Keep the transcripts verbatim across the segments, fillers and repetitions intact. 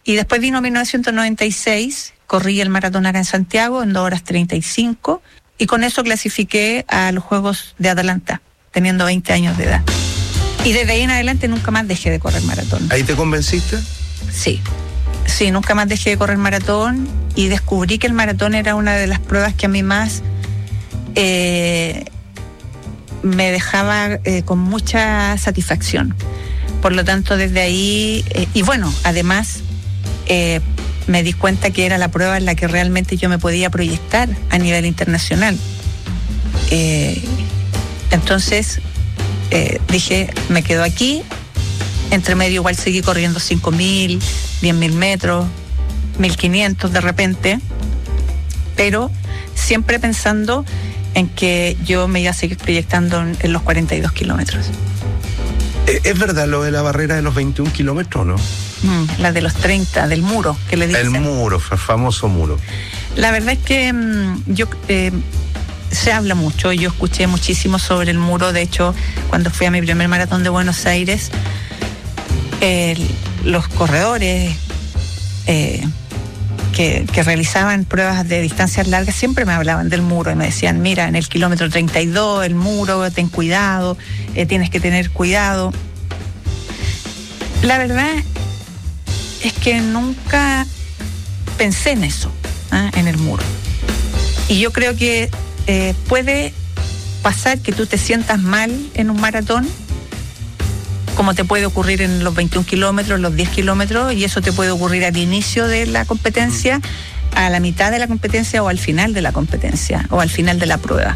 Y después vino mil novecientos noventa y seis, corrí el maratón acá en Santiago en dos horas treinta y cinco, y con eso clasifiqué a los Juegos de Atlanta, teniendo veinte años de edad. Y desde ahí en adelante nunca más dejé de correr maratón. ¿Ahí te convenciste? Sí, sí, nunca más dejé de correr maratón, y descubrí que el maratón era una de las pruebas que a mí más eh, me dejaba eh, con mucha satisfacción. Por lo tanto, desde ahí, eh, y bueno, además eh, me di cuenta que era la prueba en la que realmente yo me podía proyectar a nivel internacional. Eh, entonces eh, dije, me quedo aquí. Entre medio igual seguí corriendo cinco mil, diez mil metros, mil quinientos de repente, pero siempre pensando en que yo me iba a seguir proyectando en, en los cuarenta y dos kilómetros. ¿Es verdad lo de la barrera de los veintiún kilómetros, no? Mm, la de los treinta, del muro, que le dicen. El muro, el famoso muro. La verdad es que mm, yo eh, se habla mucho, yo escuché muchísimo sobre el muro. De hecho, cuando fui a mi primer maratón de Buenos Aires, eh, los corredores eh, que, que realizaban pruebas de distancias largas siempre me hablaban del muro y me decían, mira, en el kilómetro treinta y dos, el muro, ten cuidado, eh, tienes que tener cuidado. La verdad es que nunca pensé en eso, ¿eh? En el muro. Y yo creo que eh, puede pasar que tú te sientas mal en un maratón, como te puede ocurrir en los veintiún kilómetros, los diez kilómetros, y eso te puede ocurrir al inicio de la competencia, a la mitad de la competencia o al final de la competencia o al final de la prueba.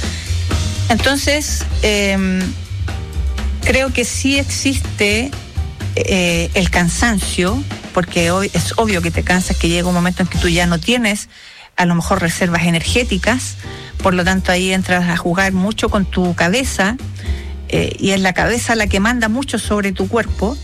Entonces, eh, creo que sí existe eh, el cansancio, porque hoy es obvio que te cansas, que llega un momento en que tú ya no tienes a lo mejor reservas energéticas, por lo tanto ahí entras a jugar mucho con tu cabeza, eh, y es la cabeza la que manda mucho sobre tu cuerpo.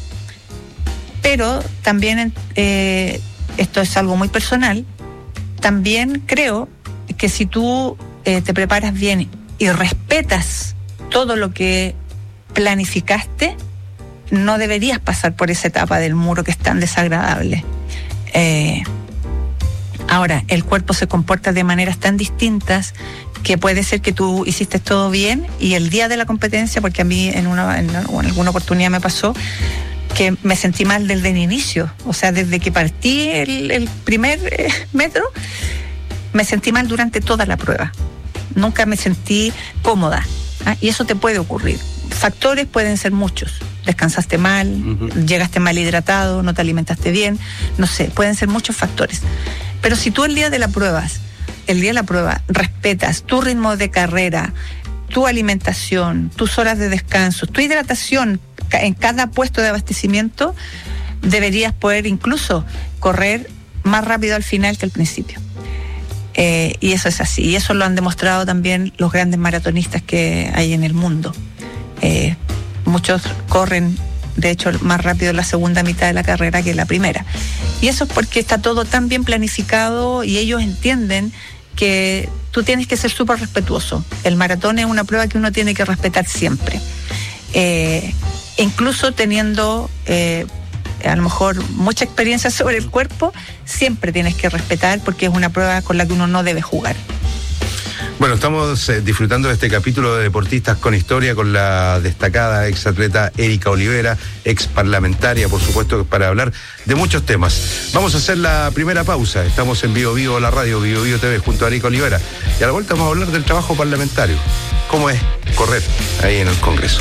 Pero también, eh, esto es algo muy personal, también creo que si tú eh, te preparas bien y respetas todo lo que planificaste, no deberías pasar por esa etapa del muro que es tan desagradable. Eh, ahora, el cuerpo se comporta de maneras tan distintas que puede ser que tú hiciste todo bien y el día de la competencia, porque a mí en, una, en, en alguna oportunidad me pasó que me sentí mal desde el inicio, o sea, desde que partí el, el primer eh, metro, me sentí mal durante toda la prueba. Nunca me sentí cómoda, ¿ah? Y eso te puede ocurrir. Factores pueden ser muchos. Descansaste mal, uh-huh. llegaste mal hidratado, no te alimentaste bien, no sé, pueden ser muchos factores. Pero si tú el día de la prueba, el día de la prueba, respetas tu ritmo de carrera, tu alimentación, tus horas de descanso, tu hidratación en cada puesto de abastecimiento, deberías poder incluso correr más rápido al final que al principio. Eh, y eso es así, y eso lo han demostrado también los grandes maratonistas que hay en el mundo. Eh, muchos corren, de hecho, más rápido la segunda mitad de la carrera que la primera. Y eso es porque está todo tan bien planificado y ellos entienden que tú tienes que ser súper respetuoso. El maratón es una prueba que uno tiene que respetar siempre. Eh, incluso teniendo eh, a lo mejor mucha experiencia sobre el cuerpo, siempre tienes que respetar porque es una prueba con la que uno no debe jugar. Bueno, estamos eh, disfrutando de este capítulo de Deportistas con Historia con la destacada exatleta Erika Olivera, ex parlamentaria, por supuesto, para hablar de muchos temas. Vamos a hacer la primera pausa. Estamos en Vivo Vivo, la radio Vivo Vivo T V, junto a Erika Olivera. Y a la vuelta vamos a hablar del trabajo parlamentario. ¿Cómo es correr ahí en el Congreso?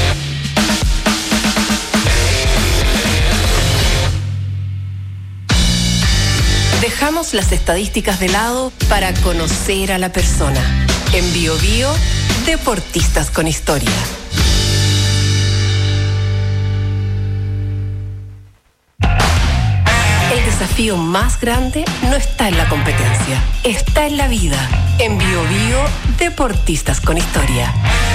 Dejamos las estadísticas de lado para conocer a la persona. En Bio Bio, Deportistas con Historia. El desafío más grande no está en la competencia, está en la vida. En Bio Bio, Deportistas con Historia.